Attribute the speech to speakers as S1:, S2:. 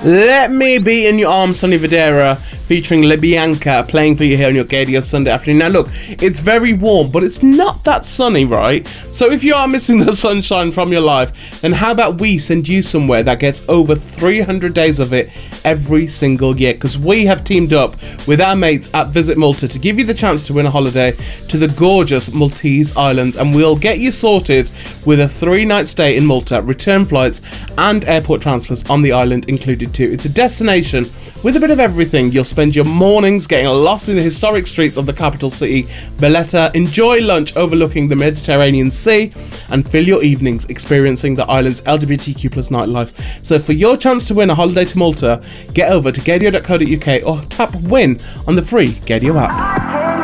S1: Let Me Be in Your Arms, Sonny Fodera, featuring LaBianca, playing for you here on your Gaydio Sunday afternoon. Now look, it's very warm, but it's not that sunny, right? So if you are missing the sunshine from your life, then how about we send you somewhere that gets over 300 days of it every single year? Because we have teamed up with our mates at Visit Malta to give you the chance to win a holiday to the gorgeous Maltese Islands, and we'll get you sorted with a 3-night stay in Malta, return flights and airport transfers on the island included too. It's a destination with a bit of everything. You'll spend your mornings getting lost in the historic streets of the capital city, Valletta, enjoy lunch overlooking the Mediterranean Sea, and fill your evenings experiencing the island's LGBTQ+ nightlife. So for your chance to win a holiday to Malta, get over to gaydio.co.uk or tap win on the free Gaydio app.